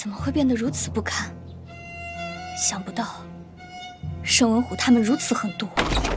怎么会变得如此不堪？想不到，盛文虎他们如此狠毒。